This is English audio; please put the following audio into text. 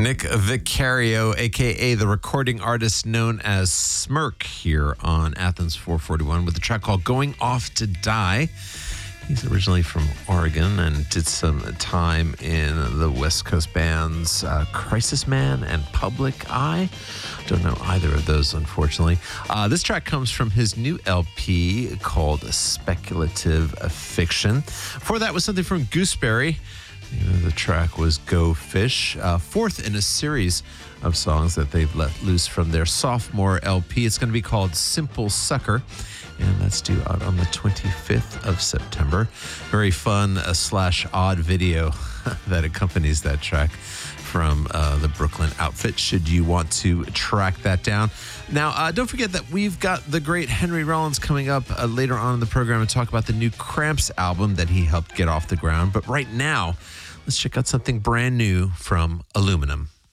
Nick Vicario, a.k.a. the recording artist known as Smirk, here on Athens 441 with a track called Going Off to Die. He's originally from Oregon and did some time in the West Coast bands Crisis Man and Public Eye. Don't know either of those, unfortunately. This track comes from his new LP called Speculative Fiction. Before that was something from Gooseberry. The track was Go Fish, fourth in a series of songs that they've let loose from their sophomore LP. It's going to be called Simple Sucker, and that's due out on the 25th of September. Very fun / odd video that accompanies that track from the Brooklyn outfit, should you want to track that down. Now, don't forget that we've got the great Henry Rollins coming up later on in the program to talk about the new Cramps album that he helped get off the ground. But right now, let's check out something brand new from Aluminum.